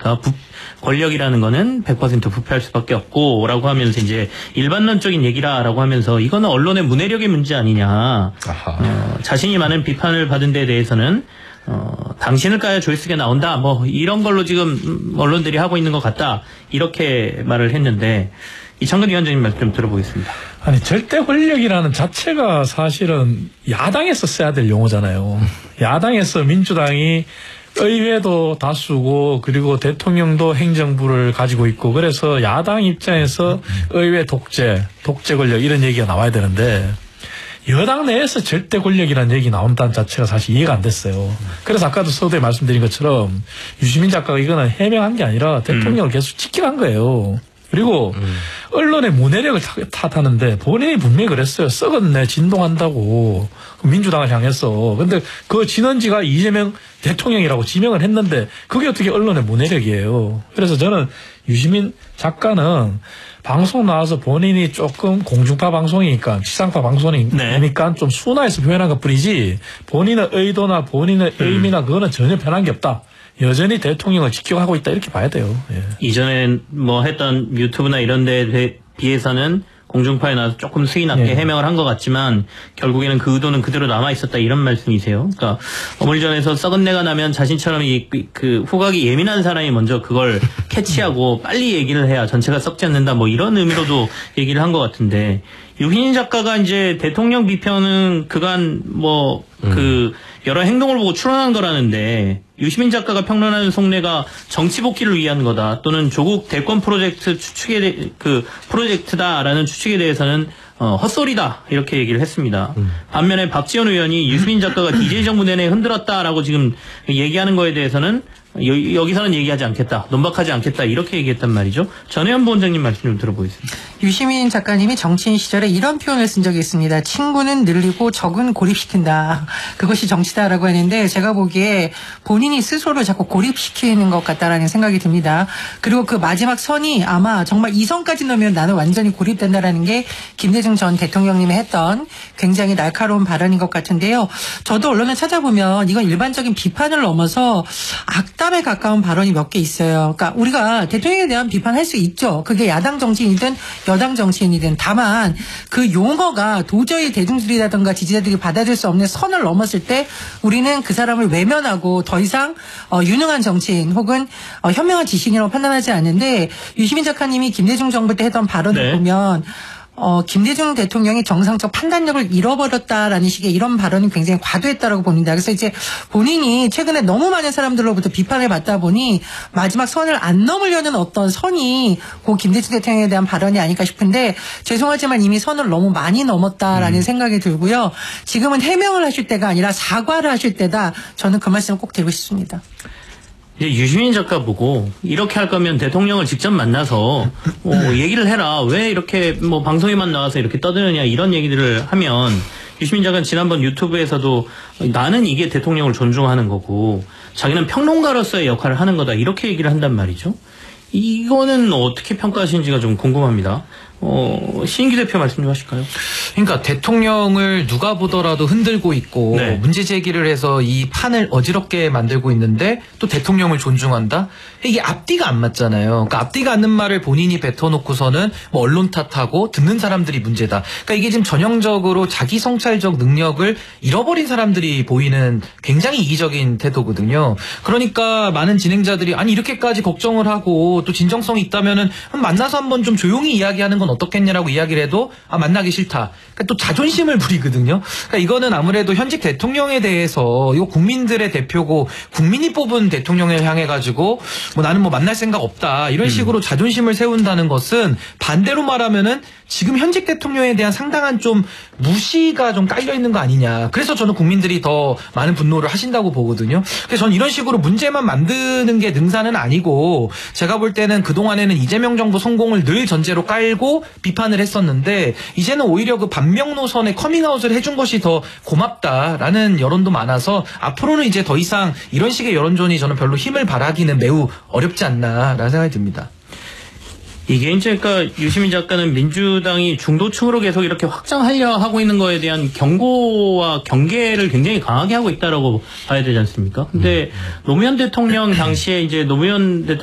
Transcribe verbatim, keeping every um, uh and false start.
않습니까? 부, 권력이라는 거는 백 퍼센트 부패할 수밖에 없고라고 하면서 이제 일반론적인 얘기라라고 하면서 이거는 언론의 문해력의 문제 아니냐. 어, 자신이 많은 비판을 받은 데 대해서는 어, 당신을 까야 조회수가 나온다. 뭐 이런 걸로 지금 언론들이 하고 있는 것 같다. 이렇게 말을 했는데 이창근 위원장님 말씀 좀 들어보겠습니다. 아니 절대 권력이라는 자체가 사실은 야당에서 써야 될 용어잖아요. 야당에서 민주당이 의회도 다수고 그리고 대통령도 행정부를 가지고 있고 그래서 야당 입장에서 의회 독재, 독재 권력 이런 얘기가 나와야 되는데 여당 내에서 절대 권력이라는 얘기 나온다는 자체가 사실 이해가 안 됐어요. 그래서 아까도 서두에 말씀드린 것처럼 유시민 작가가 이거는 해명한 게 아니라 대통령을 음. 계속 지켜간 거예요. 그리고 음. 언론의 문해력을 탓하는데 본인이 분명히 그랬어요. 썩었네, 진동한다고. 민주당을 향해서. 근데 그 진원지가 이재명 대통령이라고 지명을 했는데 그게 어떻게 언론의 문해력이에요. 그래서 저는 유시민 작가는 방송 나와서 본인이 조금 공중파 방송이니까 지상파 방송이니까 네. 좀 순화해서 표현한 것 뿐이지 본인의 의도나 본인의 음. 의미나 그거는 전혀 변한 게 없다. 여전히 대통령을 지켜가고 있다 이렇게 봐야 돼요. 예. 이전에 뭐 했던 유튜브나 이런 데에 비해서는 공중파에 나와서 조금 수위 낮게 예. 해명을 한 것 같지만 결국에는 그 의도는 그대로 남아있었다 이런 말씀이세요. 그러니까 어물전에서 썩은 내가 나면 자신처럼 이, 그 후각이 예민한 사람이 먼저 그걸 캐치하고 빨리 얘기를 해야 전체가 썩지 않는다 뭐 이런 의미로도 얘기를 한 것 같은데 유희인 작가가 이제 대통령 비평은 그간 뭐 그 음. 여러 행동을 보고 추론한 거라는데 유시민 작가가 평론하는 속내가 정치 복귀를 위한 거다 또는 조국 대권 프로젝트 추측에 대, 그 프로젝트다라는 추측에 대해서는 어, 헛소리다 이렇게 얘기를 했습니다. 음. 반면에 박지원 의원이 유시민 작가가 디제이 정부 내내 흔들었다라고 지금 얘기하는 거에 대해서는 여, 여기서는 얘기하지 않겠다, 논박하지 않겠다 이렇게 얘기했단 말이죠. 전혜연 부원장님 말씀 좀 들어보겠습니다. 유시민 작가님이 정치인 시절에 이런 표현을 쓴 적이 있습니다. 친구는 늘리고 적은 고립시킨다. 그것이 정치다라고 했는데 제가 보기에 본인이 스스로를 자꾸 고립시키는 것 같다라는 생각이 듭니다. 그리고 그 마지막 선이 아마 정말 이 선까지 넣으면 나는 완전히 고립된다라는 게 김대중 전 대통령님이 했던 굉장히 날카로운 발언인 것 같은데요. 저도 언론을 찾아보면 이건 일반적인 비판을 넘어서 악담에 가까운 발언이 몇 개 있어요. 그러니까 우리가 대통령에 대한 비판할 수 있죠. 그게 야당 정치인이든 여당 정치인이든 다만 그 용어가 도저히 대중들이라든가 지지자들이 받아들일 수 없는 선을 넘었을 때 우리는 그 사람을 외면하고 더 이상 어, 유능한 정치인 혹은 어, 현명한 지식인이라고 판단하지 않는데 유시민 작가님이 김대중 정부 때 했던 발언을 네. 보면 어, 김대중 대통령이 정상적 판단력을 잃어버렸다라는 식의 이런 발언이 굉장히 과도했다라고 봅니다. 그래서 이제 본인이 최근에 너무 많은 사람들로부터 비판을 받다 보니 마지막 선을 안 넘으려는 어떤 선이 고 김대중 대통령에 대한 발언이 아닐까 싶은데 죄송하지만 이미 선을 너무 많이 넘었다라는 음. 생각이 들고요. 지금은 해명을 하실 때가 아니라 사과를 하실 때다. 저는 그 말씀을 꼭 드리고 싶습니다. 이제 유시민 작가 보고 이렇게 할 거면 대통령을 직접 만나서 어, 얘기를 해라. 왜 이렇게 뭐 방송에만 나와서 이렇게 떠드느냐 이런 얘기들을 하면 유시민 작가는 지난번 유튜브에서도 나는 이게 대통령을 존중하는 거고 자기는 평론가로서의 역할을 하는 거다 이렇게 얘기를 한단 말이죠. 이거는 어떻게 평가하시는지가 좀 궁금합니다. 어, 신인기 대표 말씀 좀 하실까요? 그러니까 대통령을 누가 보더라도 흔들고 있고 네. 문제 제기를 해서 이 판을 어지럽게 만들고 있는데 또 대통령을 존중한다? 이게 앞뒤가 안 맞잖아요. 그러니까 앞뒤가 않는 말을 본인이 뱉어놓고서는 뭐 언론 탓하고 듣는 사람들이 문제다. 그러니까 이게 지금 전형적으로 자기 성찰적 능력을 잃어버린 사람들이 보이는 굉장히 이기적인 태도거든요. 그러니까 많은 진행자들이 아니 이렇게까지 걱정을 하고 또 진정성이 있다면은 만나서 한번 좀 조용히 이야기하는 건 어떻겠냐라고 이야기를 해도 아 만나기 싫다. 그러니까 또 자존심을 부리거든요. 그러니까 이거는 아무래도 현직 대통령에 대해서 이거 국민들의 대표고 국민이 뽑은 대통령을 향해 가지고 뭐 나는 뭐 만날 생각 없다 이런 식으로 음. 자존심을 세운다는 것은 반대로 말하면은 지금 현직 대통령에 대한 상당한 좀 무시가 좀 깔려 있는 거 아니냐. 그래서 저는 국민들이 더 많은 분노를 하신다고 보거든요. 그래서 저는 이런 식으로 문제만 만드는 게 능사는 아니고 제가 볼 때는 그동안에는 이재명 정부 성공을 늘 전제로 깔고 비판을 했었는데 이제는 오히려 그 반명 노선에 커밍아웃을 해준 것이 더 고맙다라는 여론도 많아서 앞으로는 이제 더 이상 이런 식의 여론전이 저는 별로 힘을 발하기는 매우 어렵지 않나라는 생각이 듭니다. 이게 이제 그러니까 유시민 작가는 민주당이 중도층으로 계속 이렇게 확장하려 하고 있는 거에 대한 경고와 경계를 굉장히 강하게 하고 있다라고 봐야 되지 않습니까? 근데 노무현 대통령 당시에 이제 노무현 대통령